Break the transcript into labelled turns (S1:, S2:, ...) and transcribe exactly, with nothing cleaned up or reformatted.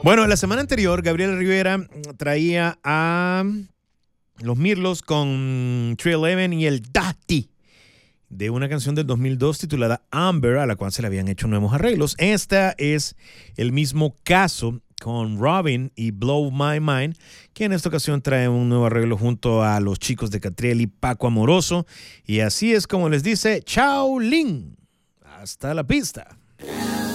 S1: Bueno, la semana anterior, Gabriel Rivera traía a los Mirlos con tres once y el Dati de una canción del dos mil dos titulada Amber, a la cual se le habían hecho nuevos arreglos. Esta es el mismo caso con Robin y Blow My Mind, que en esta ocasión trae un nuevo arreglo junto a los chicos de Catriel y Paco Amoroso. Y así es como les dice Chao Lin. Hasta la pista.